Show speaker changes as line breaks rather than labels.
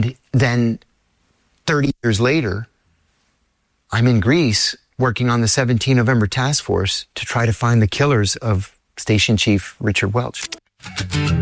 And then 30 years later, I'm in Greece working on the 17 November task force to try to find the killers of Station Chief Richard Welch.